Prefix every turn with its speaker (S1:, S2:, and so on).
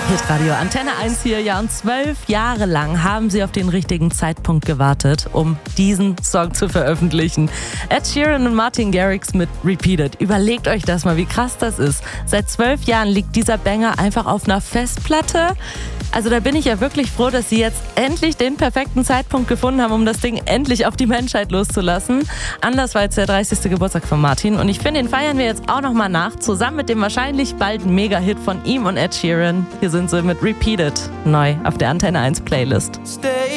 S1: Hitradio Antenne 1 hier, ja, und 12 Jahre lang haben sie auf den richtigen Zeitpunkt gewartet, um diesen Song zu veröffentlichen. Ed Sheeran und Martin Garrix mit Repeated. Überlegt euch das mal, wie krass das ist. Seit 12 Jahren liegt dieser Banger einfach auf einer Festplatte. Also da bin ich ja wirklich froh, dass sie jetzt endlich den perfekten Zeitpunkt gefunden haben, um das Ding endlich auf die Menschheit loszulassen. Anders war jetzt der 30. Geburtstag von Martin und ich finde, den feiern wir jetzt auch nochmal nach, zusammen mit dem wahrscheinlich bald Mega-Hit von ihm und Ed Sheeran. Hier sind sie mit Repeated, neu auf der Antenne 1 Playlist.